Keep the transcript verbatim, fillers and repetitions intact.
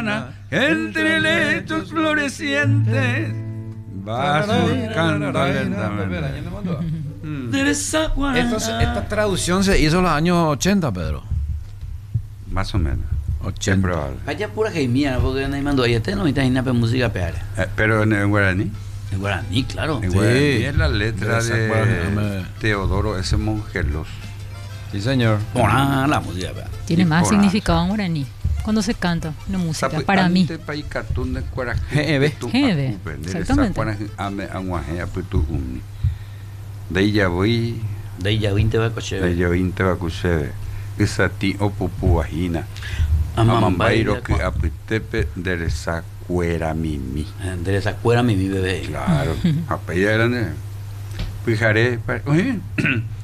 Entre lechos florecientes va surcando lentamente. Esto se- esta traducción se hizo en los años ochenta, Pedro. Más o menos. Es ochenta. probable. Allá pura geimía, porque no hay mando ahí, este no está en la música peare. Eh, pero en, en guaraní. En guaraní, claro. En Sí. guaraní es la letra De de esa guaraní. Teodoro S. Mongelos. Sí, señor. Bueno, la música peare. Tiene Y más por significado en guaraní. Cuando se canta una música, Sabe, para mí. ante pai cartún de cuaraje, Jebe. tu Jebe, acupe, de exactamente. esa cuaraje, ame anguaje, aputu umni. De ella voy, De ella veinte va a de coche. ella vinte va cucheve. Esa ti o pupu vagina. Amambairo que apitepe de esa cuera mimi. De esa cuera mi bebé. Claro, apella eran. Fijaré, oye.